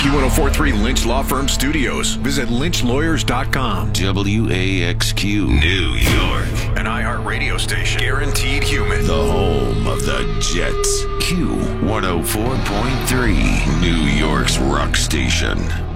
Q1043 Lynch Law Firm Studios. Visit lynchlawyers.com. WAXQ New York. An iHeart radio station. Guaranteed human. The home of the Jets. Q104.3, New York's rock station.